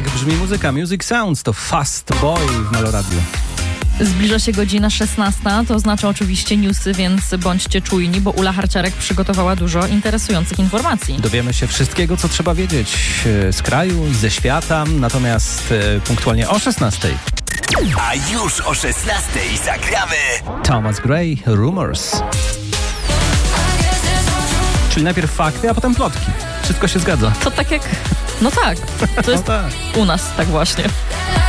Tak brzmi muzyka. Music Sounds to Fast Boy w Meloradiu. Zbliża się godzina 16, to oznacza oczywiście newsy, więc bądźcie czujni, bo Ula Harciarek przygotowała dużo interesujących informacji. Dowiemy się wszystkiego, co trzeba wiedzieć z kraju i ze świata, natomiast punktualnie o 16. A już o 16 zagramy Thomas Gray, Rumors. Czyli najpierw fakty, a potem plotki. Wszystko się zgadza. To tak jak... No tak, to jest No tak. u nas tak właśnie.